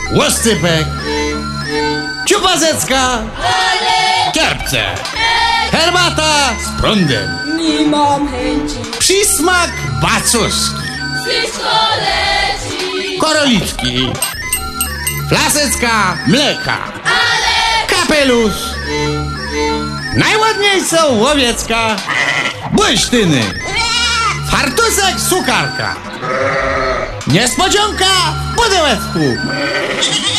łoscypek, ciupazecka, kierpce, herbata z prądem, Nie mam chęci. przysmak bacuski, Wszystko leci. korolicki, flasecka mleka, kapelusz, najładniejsza łowiecka, błysztyny, fartusek sukarka, niespodzianka w pudełeczku.